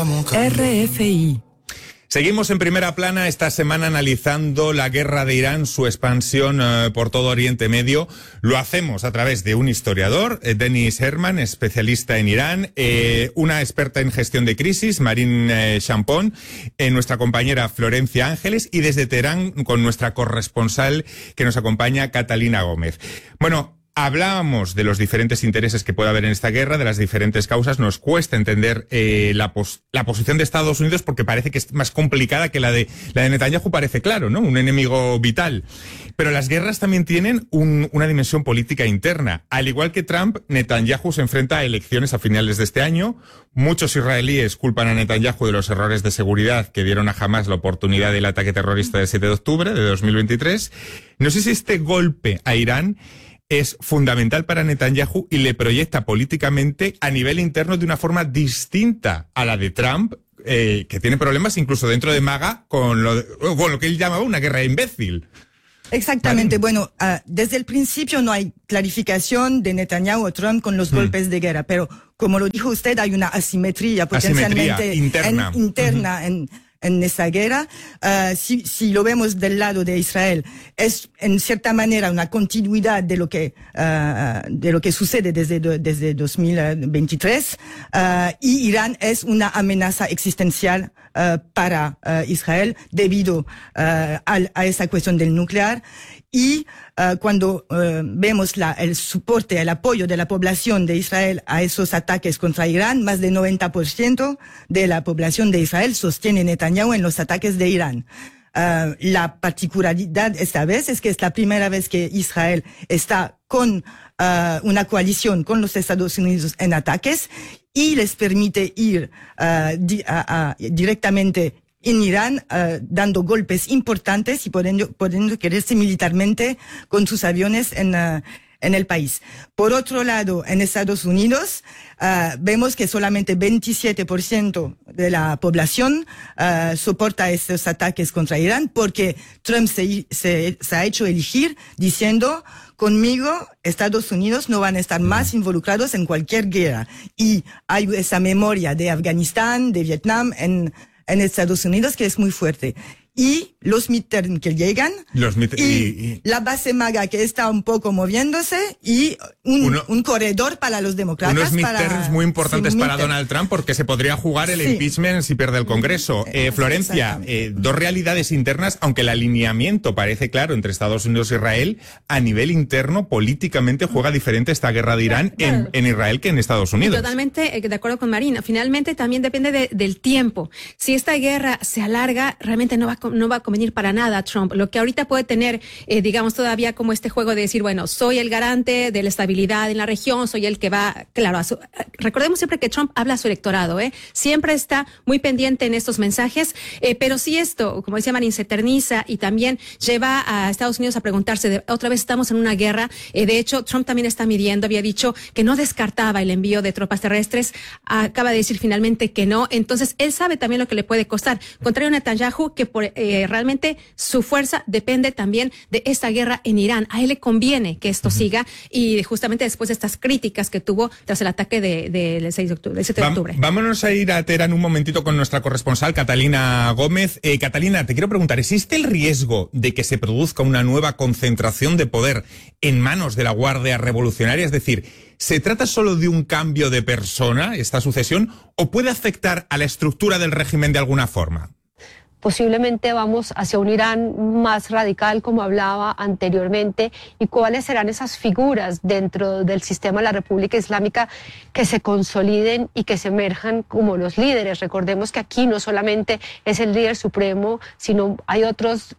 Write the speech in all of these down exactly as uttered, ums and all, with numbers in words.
R F I. Seguimos en primera plana esta semana analizando la guerra de Irán, su expansión eh, por todo Oriente Medio. Lo hacemos a través de un historiador, eh, Denis Herman, especialista en Irán, eh, una experta en gestión de crisis, Marine eh, Champón, eh, nuestra compañera Florencia Ángeles y desde Teherán con nuestra corresponsal que nos acompaña, Catalina Gómez. Bueno, hablábamos de los diferentes intereses que puede haber en esta guerra, de las diferentes causas. Nos cuesta entender eh, la, pos la posición de Estados Unidos porque parece que es más complicada que la de la de Netanyahu, parece claro, ¿no? Un enemigo vital. Pero las guerras también tienen un, una dimensión política interna. Al igual que Trump, Netanyahu se enfrenta a elecciones a finales de este año. Muchos israelíes culpan a Netanyahu de los errores de seguridad que dieron a Hamas la oportunidad del ataque terrorista del siete de octubre de dos mil veintitrés. No sé si este golpe a Irán es fundamental para Netanyahu y le proyecta políticamente a nivel interno de una forma distinta a la de Trump, eh, que tiene problemas incluso dentro de MAGA con lo, de, con lo que él llamaba una guerra imbécil. Exactamente. ¿Vale? Bueno, uh, desde el principio no hay clarificación de Netanyahu o Trump con los hmm. golpes de guerra, pero como lo dijo usted, hay una asimetría potencialmente asimetría interna, en, interna uh-huh. en en esa guerra. Uh, si, si lo vemos del lado de Israel, es en cierta manera una continuidad de lo que, uh, de lo que sucede desde, desde dos mil veintitrés, uh, y Irán es una amenaza existencial uh, para uh, Israel debido uh, a, a esa cuestión del nuclear. Y uh, cuando uh, vemos la, el soporte, el apoyo de la población de Israel a esos ataques contra Irán, más del noventa por ciento de la población de Israel sostiene Netanyahu en los ataques de Irán. Uh, la particularidad esta vez es que es la primera vez que Israel está con uh, una coalición con los Estados Unidos en ataques y les permite ir uh, di a, a, directamente en Irán, uh, dando golpes importantes y pudiendo, pudiendo quererse militarmente con sus aviones en, uh, en el país. Por otro lado, en Estados Unidos, uh, vemos que solamente veintisiete por ciento de la población uh, soporta estos ataques contra Irán porque Trump se, se, se ha hecho elegir diciendo: conmigo, Estados Unidos no van a estar más involucrados en cualquier guerra. Y hay esa memoria de Afganistán, de Vietnam, en en Estados Unidos, que es muy fuerte. Y los midterms que llegan, los mid y, y, y la base MAGA que está un poco moviéndose, y un, uno, un corredor para los demócratas. Unos midterms muy importantes sí, para midterm. Donald Trump, porque se podría jugar el sí. impeachment si pierde el Congreso. Eh, Florencia, eh, dos realidades internas, aunque el alineamiento parece claro entre Estados Unidos e Israel, a nivel interno, políticamente juega diferente esta guerra de Irán claro. en, en Israel que en Estados Unidos. Totalmente de acuerdo con Marina. Finalmente también depende de, del tiempo. Si esta guerra se alarga, realmente no va no va a convenir para nada a Trump. Lo que ahorita puede tener, eh, digamos, todavía como este juego de decir, bueno, soy el garante de la estabilidad en la región, soy el que va, claro, a su, recordemos siempre que Trump habla a su electorado, ¿eh? Siempre está muy pendiente en estos mensajes, eh, pero si esto, como decía Marín, se eterniza y también lleva a Estados Unidos a preguntarse, de, otra vez estamos en una guerra, eh, de hecho, Trump también está midiendo, había dicho que no descartaba el envío de tropas terrestres, acaba de decir finalmente que no, entonces él sabe también lo que le puede costar, contrario a Netanyahu, que por Eh, realmente su fuerza depende también de esta guerra en Irán. A él le conviene que esto uh-huh. siga y justamente después de estas críticas que tuvo tras el ataque del de, de seis de octubre, del siete de octubre. Vámonos a ir a Teherán un momentito con nuestra corresponsal Catalina Gómez. Eh, Catalina, te quiero preguntar, ¿existe el riesgo de que se produzca una nueva concentración de poder en manos de la Guardia Revolucionaria? Es decir, ¿se trata solo de un cambio de persona, esta sucesión, o puede afectar a la estructura del régimen de alguna forma? Posiblemente vamos hacia un Irán más radical, como hablaba anteriormente, y cuáles serán esas figuras dentro del sistema de la República Islámica que se consoliden y que se emerjan como los líderes. Recordemos que aquí no solamente es el líder supremo, sino hay otros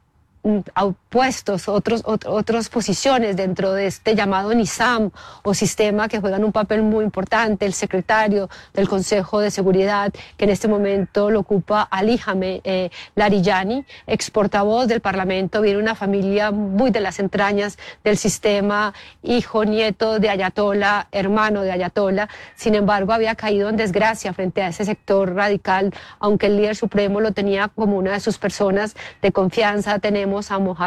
puestos, otros, otros, otras posiciones dentro de este llamado Nizam o sistema que juegan un papel muy importante, el secretario del Consejo de Seguridad, que en este momento lo ocupa Ali Jame, eh, Larijani, ex portavoz del Parlamento, viene una familia muy de las entrañas del sistema, hijo, nieto de Ayatollah, hermano de Ayatollah, sin embargo había caído en desgracia frente a ese sector radical, aunque el líder supremo lo tenía como una de sus personas de confianza. Tenemos a Mohammad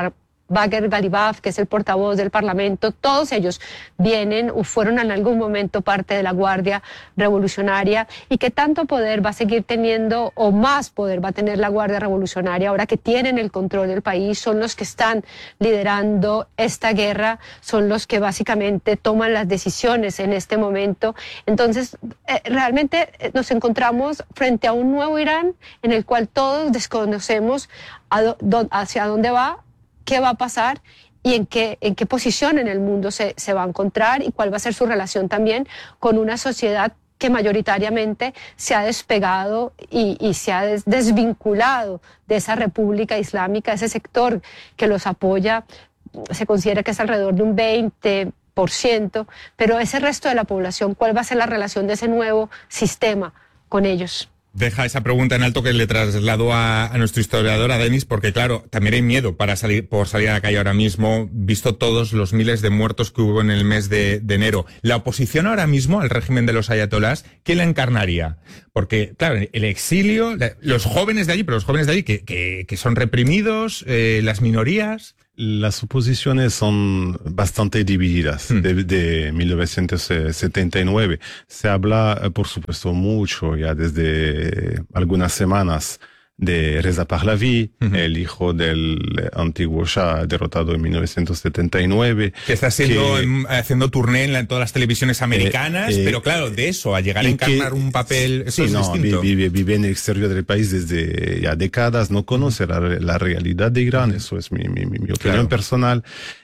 Bagher Ghalibaf, que es el portavoz del Parlamento, todos ellos vienen o fueron en algún momento parte de la Guardia Revolucionaria. ¿Y qué tanto poder va a seguir teniendo o más poder va a tener la Guardia Revolucionaria ahora que tienen el control del país? Son los que están liderando esta guerra, son los que básicamente toman las decisiones en este momento. Entonces, eh, realmente nos encontramos frente a un nuevo Irán en el cual todos desconocemos a do, do, hacia dónde va, qué va a pasar y en qué, en qué posición en el mundo se, se va a encontrar y cuál va a ser su relación también con una sociedad que mayoritariamente se ha despegado y, y se ha des, desvinculado de esa república islámica, ese sector que los apoya, se considera que es alrededor de un veinte por ciento, pero ese resto de la población, ¿cuál va a ser la relación de ese nuevo sistema con ellos? Deja esa pregunta en alto que le trasladó a, a nuestro historiador, a Denis, porque claro, también hay miedo para salir, por salir a la calle ahora mismo, visto todos los miles de muertos que hubo en el mes de, de enero. La oposición ahora mismo al régimen de los ayatolás, ¿quién la encarnaría? Porque, claro, el exilio, los jóvenes de allí, pero los jóvenes de allí que, que, que son reprimidos, eh, las minorías... Las oposiciones son bastante divididas mm. de, de mil novecientos setenta y nueve. Se habla, por supuesto, mucho ya desde algunas semanas de Reza Pahlavi, uh-huh. el hijo del antiguo Shah derrotado en mil novecientos setenta y nueve. Que está haciendo, que, haciendo turné en, la, en todas las televisiones americanas, eh, eh, pero claro, de eso, a llegar a encarnar que, un papel, eso sí, es no, distinto. Vive, vive en el exterior del país desde ya décadas, no conoce la, la realidad de Irán, uh-huh. eso es mi, mi, mi opinión claro. personal.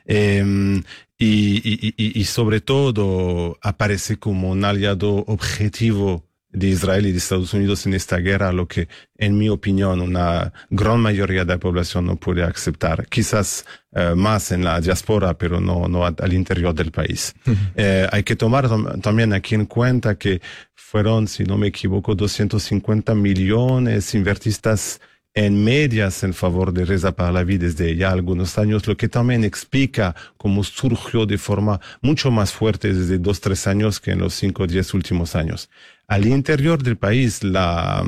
Eh, y, y, y, y sobre todo aparece como un aliado objetivo de Israel y de Estados Unidos en esta guerra, lo que, en mi opinión, una gran mayoría de la población no puede aceptar. Quizás uh, más en la diáspora, pero no, no al interior del país. Uh-huh. Eh, hay que tomar también aquí en cuenta que fueron, si no me equivoco, doscientos cincuenta millones invertistas en medias en favor de Reza Pahlavi desde ya algunos años, lo que también explica cómo surgió de forma mucho más fuerte desde dos, tres años que en los cinco o diez últimos años. Al interior del país, la,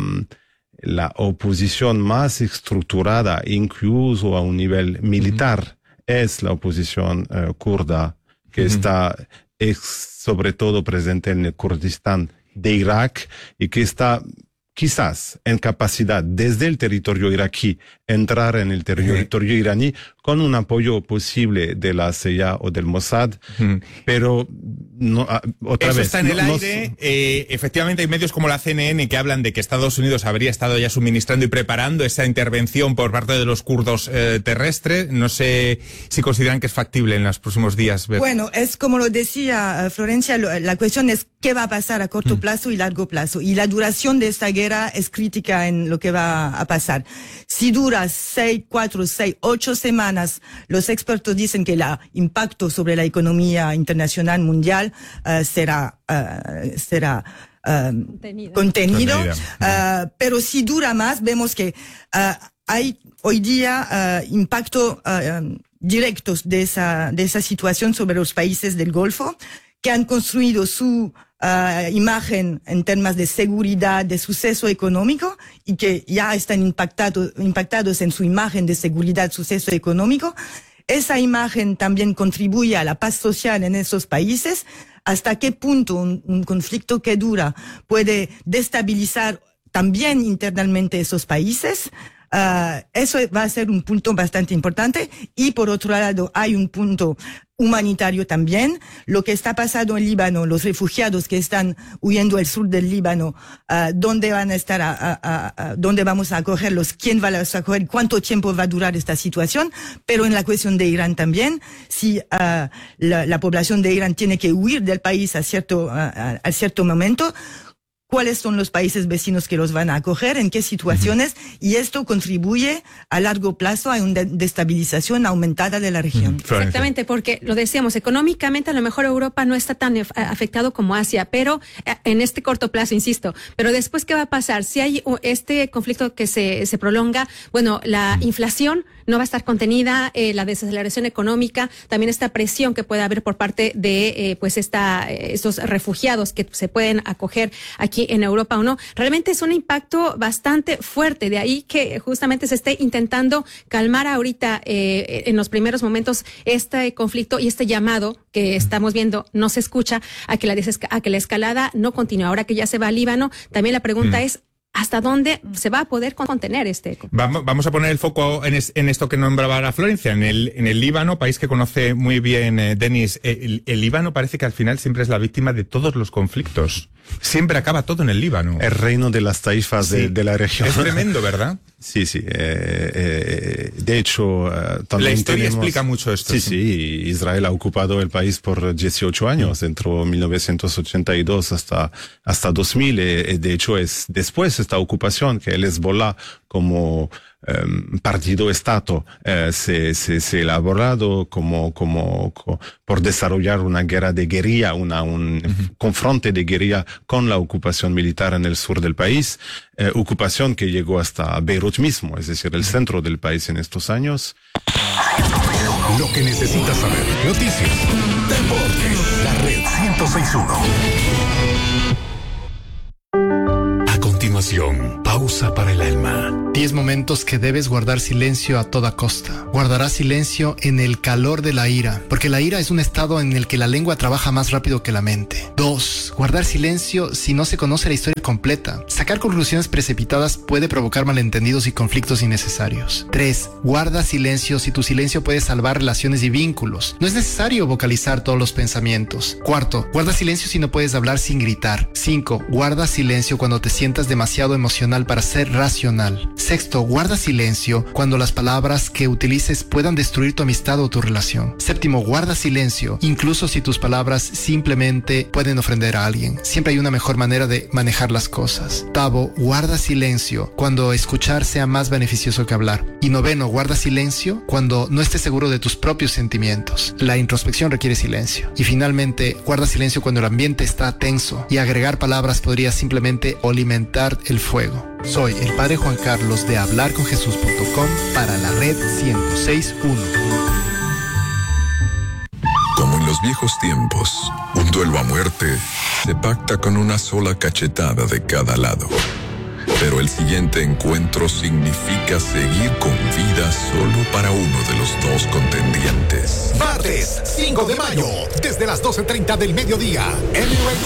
la oposición más estructurada, incluso a un nivel militar, uh-huh. es la oposición uh, kurda, que uh-huh. está es, sobre todo presente en el Kurdistán de Irak y que está quizás en capacidad desde el territorio iraquí entrar en el territorio uh-huh. iraní con un apoyo posible de la C I A o del Mossad, uh-huh. pero no, otra Eso vez. está en el no, aire. No, eh, efectivamente hay medios como la C N N que hablan de que Estados Unidos habría estado ya suministrando y preparando esa intervención por parte de los kurdos eh, terrestres. No sé si consideran que es factible en los próximos días. Ver. Bueno, es como lo decía uh, Florencia, lo, la cuestión es qué va a pasar a corto uh-huh. plazo y largo plazo. Y la duración de esta guerra es crítica en lo que va a pasar. Si dura seis, cuatro, seis, ocho semanas, los expertos dicen que el impacto sobre la economía internacional mundial uh, será uh, será uh, contenido, contenido uh, pero si dura más, vemos que uh, hay hoy día uh, impacto uh, directos de esa de esa situación sobre los países del Golfo que han construido su Uh, imagen en temas de seguridad, de suceso económico y que ya están impactados, impactados en su imagen de seguridad, suceso económico. Esa imagen también contribuye a la paz social en esos países. ¿Hasta qué punto un, un conflicto que dura puede destabilizar también internamente esos países? Uh, eso va a ser un punto bastante importante. Y por otro lado, hay un punto humanitario también. Lo que está pasando en Líbano, los refugiados que están huyendo al sur del Líbano, uh, dónde van a estar, a, a, a, dónde vamos a acogerlos, quién va a acoger, cuánto tiempo va a durar esta situación. Pero en la cuestión de Irán también, si uh, la, la población de Irán tiene que huir del país a cierto, a, a cierto momento, cuáles son los países vecinos que los van a acoger, en qué situaciones, uh-huh. y esto contribuye a largo plazo a una destabilización aumentada de la región. Uh-huh. Exactamente, porque lo decíamos, económicamente a lo mejor Europa no está tan afectado como Asia, pero en este corto plazo, insisto, pero después, ¿qué va a pasar? Si hay este conflicto que se, se prolonga, bueno, la uh-huh. inflación no va a estar contenida, eh, la desaceleración económica, también esta presión que puede haber por parte de, eh, pues, esta, estos refugiados que se pueden acoger aquí aquí en Europa o no. Realmente es un impacto bastante fuerte, de ahí que justamente se esté intentando calmar ahorita eh, en los primeros momentos este conflicto y este llamado que estamos viendo no se escucha a que la desesca- a que la escalada no continúe. Ahora que ya se va al Líbano, también la pregunta mm. es ¿hasta dónde se va a poder contener este eco? Vamos, vamos a poner el foco en, es, en esto que nombraba la Florencia, en el, en el Líbano, país que conoce muy bien eh, Denis. El, el Líbano parece que al final siempre es la víctima de todos los conflictos. Siempre acaba todo en el Líbano. El reino de las taifas sí. de, de la región. Es tremendo, ¿verdad? Sí, sí. Eh, eh, de hecho, uh, también la historia tenemos... explica mucho esto. Sí, sí, sí. Israel ha ocupado el país por dieciocho años, mm. entre mil novecientos ochenta y dos hasta, hasta dos mil. Eh, de hecho, es después de esta ocupación que el Hezbollah como um, partido-estado eh, se, se, se ha elaborado como, como, como por desarrollar una guerra de guerrilla, una, un uh-huh. confronte de guerrilla con la ocupación militar en el sur del país, eh, ocupación que llegó hasta Beirut mismo, es decir, el centro del país en estos años. Lo que necesitas saber. Noticias, deportes, la red ciento seis punto uno. A continuación, pausa para el alma. Diez momentos que debes guardar silencio a toda costa. Guardarás silencio en el calor de la ira, porque la ira es un estado en el que la lengua trabaja más rápido que la mente. Dos, guardar silencio si no se conoce la historia completa. Sacar conclusiones precipitadas puede provocar malentendidos y conflictos innecesarios. Tres, guarda silencio si tu silencio puede salvar relaciones y vínculos. No es necesario vocalizar todos los pensamientos. Cuarto, guarda silencio si no puedes hablar sin gritar. Cinco, guarda silencio cuando te sientas demasiado emocional para ser racional. Sexto, guarda silencio cuando las palabras que utilices puedan destruir tu amistad o tu relación. Séptimo, guarda silencio incluso si tus palabras simplemente pueden ofender a alguien. Siempre hay una mejor manera de manejar las cosas. Octavo, guarda silencio cuando escuchar sea más beneficioso que hablar. Y noveno, guarda silencio cuando no estés seguro de tus propios sentimientos. La introspección requiere silencio. Y finalmente, guarda silencio cuando el ambiente está tenso y agregar palabras podría simplemente alimentar el fuego. Soy el Padre Juan Carlos de hablar con jesús punto com para la red ciento seis punto uno. Como en los viejos tiempos, un duelo a muerte se pacta con una sola cachetada de cada lado. Pero el siguiente encuentro significa seguir con vida solo para uno de los dos contendientes. Martes cinco de mayo, desde las doce treinta del mediodía, Emirates